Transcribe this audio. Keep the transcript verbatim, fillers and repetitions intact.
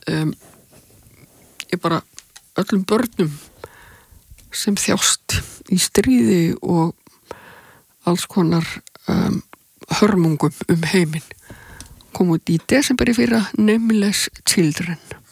um, ég bara öllum börnum sem þjást í stríði og alls konar um, hörmungum um heiminn. Kom út í desember í fyrra Nameless Children.